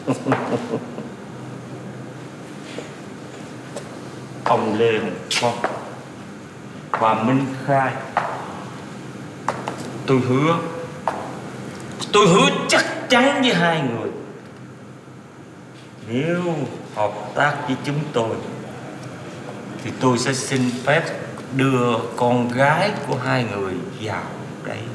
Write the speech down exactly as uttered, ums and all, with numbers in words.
Ông Lê Hồng Phong và Minh Khai, tôi hứa, tôi hứa chắc chắn với hai người, nếu hợp tác với chúng tôi thì tôi sẽ xin phép đưa con gái của hai người vào đây.